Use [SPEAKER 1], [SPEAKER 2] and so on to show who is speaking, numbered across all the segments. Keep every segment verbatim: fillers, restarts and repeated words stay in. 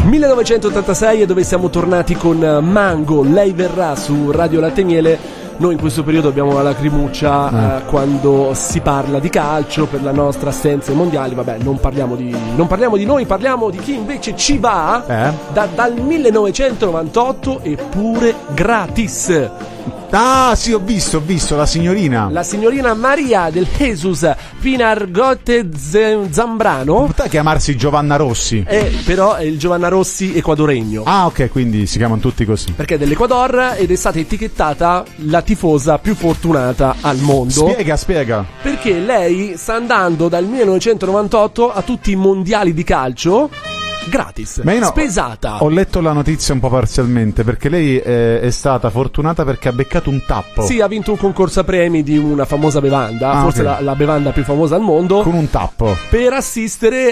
[SPEAKER 1] millenovecentottantasei è dove siamo tornati con Mango, Lei verrà su Radio Latte e Miele. Noi in questo periodo abbiamo la lacrimuccia eh. eh, quando si parla di calcio per la nostra assenza ai mondiali. Vabbè, non parliamo di non parliamo di noi, parliamo di chi invece ci va
[SPEAKER 2] eh?
[SPEAKER 1] da, dal millenovecentonovantotto, eppure gratis.
[SPEAKER 2] Ah, sì, ho visto, ho visto la signorina.
[SPEAKER 1] La signorina Maria del Jesus Pinargote Zambrano.
[SPEAKER 2] Poteva chiamarsi Giovanna Rossi.
[SPEAKER 1] Eh, però è il Giovanna Rossi equadoregno.
[SPEAKER 2] Ah, ok, quindi si chiamano tutti così.
[SPEAKER 1] Perché è dell'Equador ed è stata etichettata la tifosa più fortunata al mondo.
[SPEAKER 2] Spiega, spiega.
[SPEAKER 1] Perché lei sta andando dal millenovecentonovantotto a tutti i mondiali di calcio gratis,
[SPEAKER 2] ma io no,
[SPEAKER 1] spesata.
[SPEAKER 2] Ho letto la notizia un po' parzialmente, perché lei è, è stata fortunata perché ha beccato un tappo.
[SPEAKER 1] Sì, ha vinto un concorso a premi di una famosa bevanda,
[SPEAKER 2] ah,
[SPEAKER 1] forse
[SPEAKER 2] okay.
[SPEAKER 1] la, la bevanda più famosa al mondo,
[SPEAKER 2] con un tappo,
[SPEAKER 1] per assistere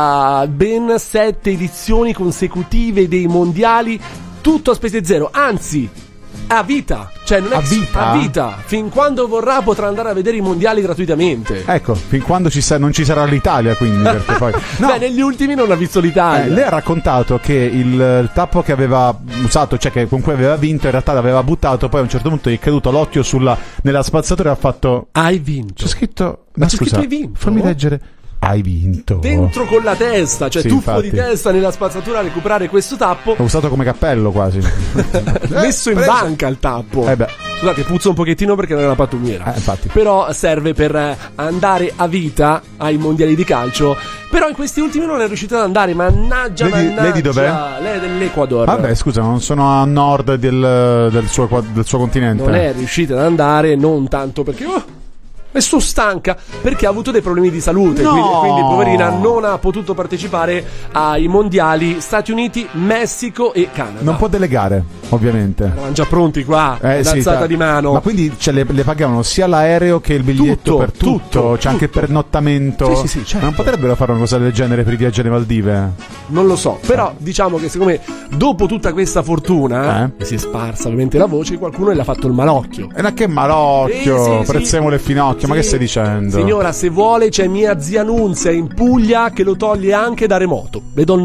[SPEAKER 1] a ben sette edizioni consecutive dei mondiali, tutto a spese zero, anzi a vita, cioè non è
[SPEAKER 2] a vita?
[SPEAKER 1] a vita, fin quando vorrà potrà andare a vedere i mondiali gratuitamente.
[SPEAKER 2] Ecco, fin quando ci sa- non ci sarà l'Italia, quindi perché poi
[SPEAKER 1] no. Beh, negli ultimi non ha visto l'Italia.
[SPEAKER 2] Eh, lei ha raccontato che il, il tappo che aveva usato, cioè che con cui aveva vinto, in realtà l'aveva buttato, poi a un certo punto gli è caduto l'occhio sulla nella spazzatura e ha fatto
[SPEAKER 1] hai vinto.
[SPEAKER 2] C'è scritto,
[SPEAKER 1] ma, ma
[SPEAKER 2] c'è
[SPEAKER 1] scusa,
[SPEAKER 2] scritto
[SPEAKER 1] hai vinto?
[SPEAKER 2] Fammi leggere. Hai vinto
[SPEAKER 1] dentro con la testa, cioè
[SPEAKER 2] sì,
[SPEAKER 1] tuffo
[SPEAKER 2] infatti.
[SPEAKER 1] di testa nella spazzatura a recuperare questo tappo.
[SPEAKER 2] L'ho usato come cappello quasi.
[SPEAKER 1] Messo in
[SPEAKER 2] preso.
[SPEAKER 1] banca il tappo.
[SPEAKER 2] Eh beh.
[SPEAKER 1] Scusate, puzza un pochettino perché non è una pattumiera.
[SPEAKER 2] Eh, infatti.
[SPEAKER 1] Però serve per andare a vita ai mondiali di calcio. Però in questi ultimi non è riuscita ad andare. Mannaggia,
[SPEAKER 2] lei,
[SPEAKER 1] mannaggia.
[SPEAKER 2] Lei di dov'è?
[SPEAKER 1] Lei è dell'Equador.
[SPEAKER 2] Vabbè, scusa, non sono a nord del, del, suo, del suo continente.
[SPEAKER 1] Non è riuscita ad andare, non tanto perché oh, è so stanca, perché ha avuto dei problemi di salute,
[SPEAKER 2] no!
[SPEAKER 1] quindi, quindi poverina non ha potuto partecipare ai mondiali Stati Uniti, Messico e Canada.
[SPEAKER 2] Non può delegare, ovviamente.
[SPEAKER 1] Eravamo già pronti qua,
[SPEAKER 2] eh,
[SPEAKER 1] d'alzata
[SPEAKER 2] sì,
[SPEAKER 1] di mano.
[SPEAKER 2] Ma quindi cioè, le, le pagavano sia l'aereo che il biglietto
[SPEAKER 1] tutto,
[SPEAKER 2] per tutto,
[SPEAKER 1] tutto,
[SPEAKER 2] c'è
[SPEAKER 1] tutto.
[SPEAKER 2] anche pernottamento.
[SPEAKER 1] Sì, sì, sì, certo.
[SPEAKER 2] Non potrebbero fare una cosa del genere per i viaggi alle Maldive?
[SPEAKER 1] Non lo so, però diciamo che siccome dopo tutta questa fortuna
[SPEAKER 2] eh?
[SPEAKER 1] e si è sparsa ovviamente la voce, qualcuno le ha fatto il malocchio.
[SPEAKER 2] E ma che malocchio,
[SPEAKER 1] sì, sì,
[SPEAKER 2] prezzemolo
[SPEAKER 1] sì.
[SPEAKER 2] e finocchio,
[SPEAKER 1] sì.
[SPEAKER 2] Ma che stai dicendo?
[SPEAKER 1] Signora, se vuole c'è mia zia Nunzia in Puglia che lo toglie anche da remoto. Le do il